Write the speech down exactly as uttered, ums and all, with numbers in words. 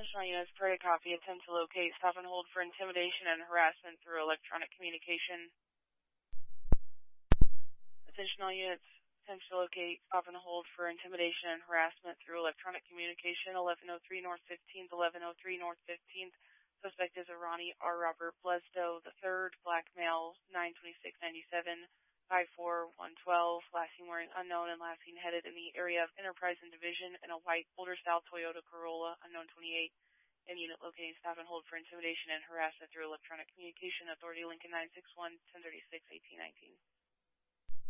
Attention all units, Prairie copy, attempt to locate, stop and hold for intimidation and harassment through electronic communication. Attention all units, attempt to locate, stop and hold for intimidation and harassment through electronic communication, eleven oh three North fifteenth, eleven oh three North fifteenth. Suspect is a Ronnie R. Robert Blesdo the third, black male, nine twenty-six ninety-seven, five four one twelve, last seen wearing unknown and last seen headed in the area of Enterprise and Division in a white older-style Toyota Corolla, unknown twenty-eight, and unit locating stop and hold for intimidation and harassment through electronic communication. Authority Lincoln nine six one, ten thirty-six, eighteen nineteen.